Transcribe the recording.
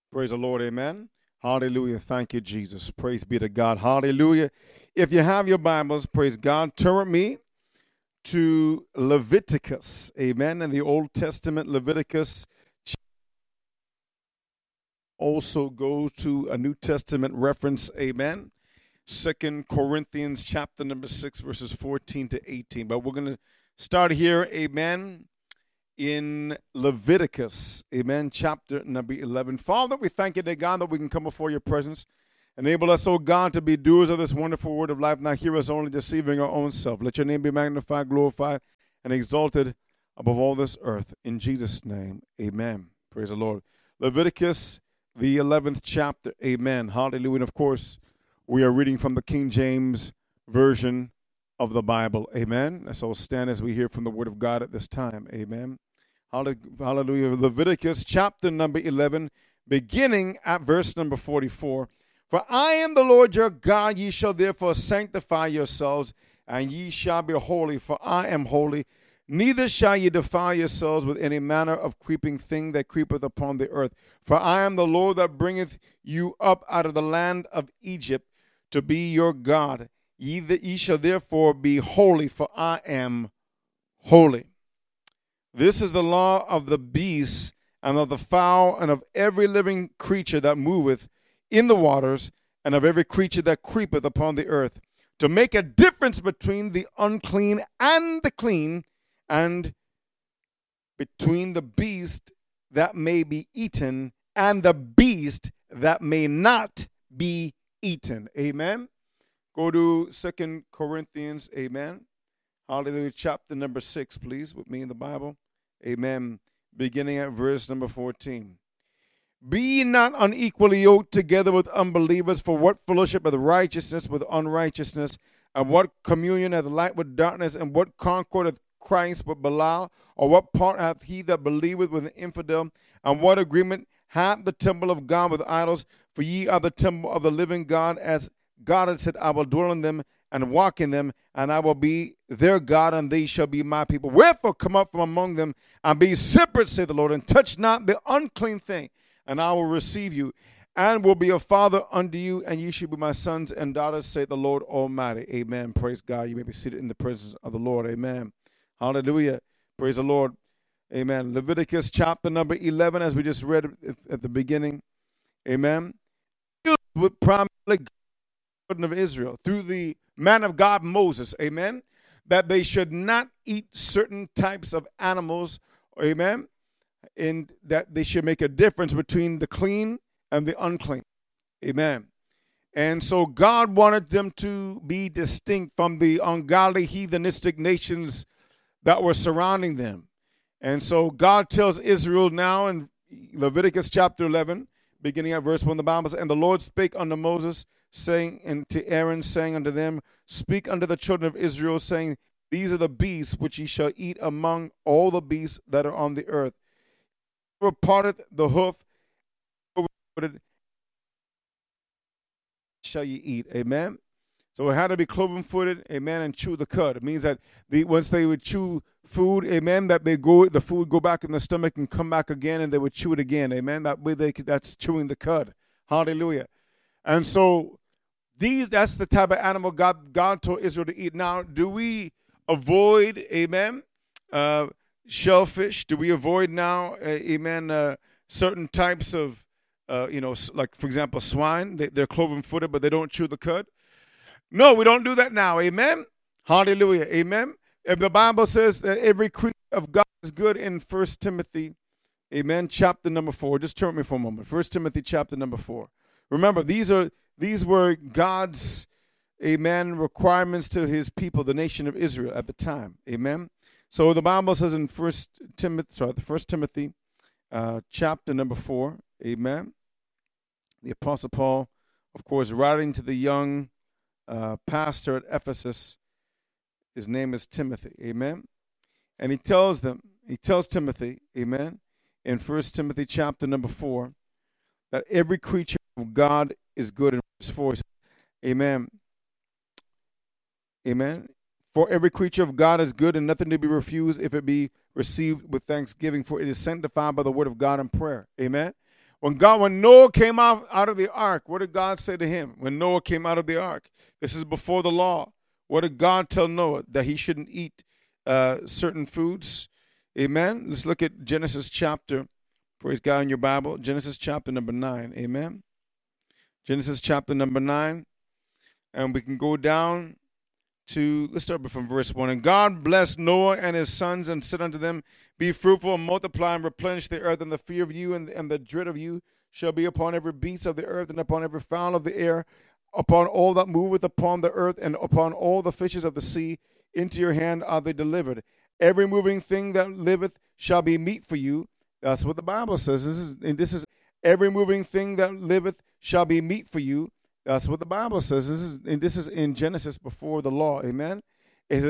Praise the Lord. Amen. Hallelujah. Thank you, Jesus. Praise be to God. Hallelujah. If you have your Bibles, praise God, turn with me to Leviticus. Amen. In the Old Testament, Leviticus also goes to a New Testament reference. Amen. 2 Corinthians chapter number 6, verses 14 to 18. But we're going to start here. Amen. In Leviticus, amen, chapter number 11. Father, we thank you, dear God, that we can come before your presence. Enable us, oh God, to be doers of this wonderful word of life, not hear us only deceiving our own self. Let your name be magnified, glorified, and exalted above all this earth. In Jesus' name, amen. Praise the Lord. Leviticus, the 11th chapter, amen. Hallelujah. And of course, we are reading from the King James Version of the Bible, amen. So stand as we hear from the word of God at this time, amen. Hallelujah. Leviticus chapter number 11, beginning at verse number 44. For I am the Lord your God, ye shall therefore sanctify yourselves, and ye shall be holy, for I am holy. Neither shall ye defile yourselves with any manner of creeping thing that creepeth upon the earth. For I am the Lord that bringeth you up out of the land of Egypt to be your God. Ye shall therefore be holy, for I am holy. This is the law of the beasts and of the fowl and of every living creature that moveth in the waters and of every creature that creepeth upon the earth, to make a difference between the unclean and the clean, and between the beast that may be eaten and the beast that may not be eaten. Amen. Go to 2 Corinthians, amen. Hallelujah, chapter number 6, please, with me in the Bible. Amen. Beginning at verse number 14. Be ye not unequally yoked together with unbelievers, for what fellowship hath righteousness with unrighteousness, and what communion hath light with darkness, and what concord hath Christ with Belial, or what part hath he that believeth with an infidel, and what agreement hath the temple of God with idols? For ye are the temple of the living God, as God had said, I will dwell in them and walk in them, and I will be their God, and they shall be my people. Wherefore come up from among them, and be separate, saith the Lord, and touch not the unclean thing, and I will receive you, and will be a father unto you, and ye shall be my sons and daughters, saith the Lord Almighty. Amen. Praise God. You may be seated in the presence of the Lord. Amen. Hallelujah. Praise the Lord. Amen. Leviticus chapter number 11, as we just read at the beginning. Amen. With primarily of Israel through the man of God Moses, amen, that they should not eat certain types of animals, amen, and that they should make a difference between the clean and the unclean, amen. And so God wanted them to be distinct from the ungodly heathenistic nations that were surrounding them. And so God tells Israel now in Leviticus chapter 11, beginning at verse 1, the Bible says, and the Lord spake unto Moses, saying, and to Aaron, saying unto them, speak unto the children of Israel, saying, these are the beasts which ye shall eat among all the beasts that are on the earth. Whoever parteth the hoof, shall ye eat. Amen. So it had to be cloven-footed, amen, and chew the cud. It means that once they would chew food, amen, that the food would go back in the stomach and come back again, and they would chew it again, amen. That way that's chewing the cud. Hallelujah. And so that's the type of animal God told Israel to eat. Now, do we avoid, amen, shellfish? Do we avoid now, amen, certain types of, like, for example, swine? They're cloven-footed, but they don't chew the cud. No, we don't do that now. Amen. Hallelujah. Amen. If the Bible says that every creature of God is good in 1 Timothy, amen, chapter number 4. Just turn with me for a moment. 1 Timothy chapter number 4. Remember, these were God's, amen, requirements to his people, the nation of Israel at the time. Amen. So the Bible says in 1 Timothy chapter number 4, amen. The Apostle Paul, of course, writing to the young pastor at Ephesus. His name is Timothy, amen. And he tells Timothy, amen, in 1 Timothy chapter number 4, that every creature of God is good. In verse 4, amen. Amen. For every creature of God is good, and nothing to be refused if it be received with thanksgiving, for it is sanctified by the word of God and prayer. Amen. When Noah came out of the ark, what did God say to him? When Noah came out of the ark, this is before the law. What did God tell Noah? That he shouldn't eat certain foods. Amen. Let's look at Genesis chapter. Praise God in your Bible. Genesis chapter number 9. Amen. Genesis chapter number 9. And we can go down to, let's start from verse 1. And God blessed Noah and his sons and said unto them, be fruitful and multiply and replenish the earth, and the fear of you and the dread of you shall be upon every beast of the earth and upon every fowl of the air, upon all that moveth upon the earth, and upon all the fishes of the sea. Into your hand are they delivered. Every moving thing that liveth shall be meat for you. That's what the Bible says. This is every moving thing that liveth shall be meat for you. That's what the Bible says. This is in Genesis before the law. Amen.